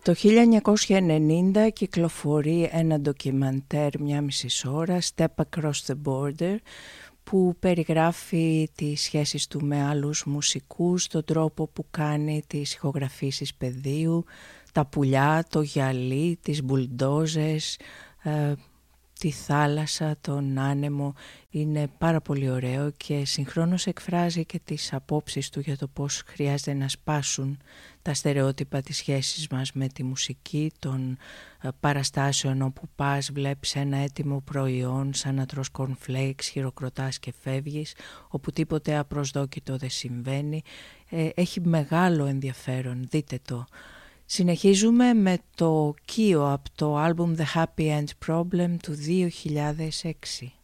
Το 1990 κυκλοφορεί ένα ντοκιμαντέρ 1,5 ώρα, Step Across the Border, που περιγράφει τις σχέσεις του με άλλους μουσικούς, τον τρόπο που κάνει τις ηχογραφήσεις πεδίου, τα πουλιά, το γυαλί, τις μπουλντόζες, τη θάλασσα, τον άνεμο. Είναι πάρα πολύ ωραίο και συγχρόνως εκφράζει και τις απόψεις του για το πώς χρειάζεται να σπάσουν τα στερεότυπα της σχέσης μας με τη μουσική, των παραστάσεων όπου πας, βλέπεις ένα έτοιμο προϊόν σαν να τρως κορνφλέιξ, χειροκροτάς και φεύγεις, όπου τίποτε απροσδόκητο δεν συμβαίνει. Έχει μεγάλο ενδιαφέρον, δείτε το. Συνεχίζουμε με το Kio από το άλμπουμ The Happy End Problem του 2006.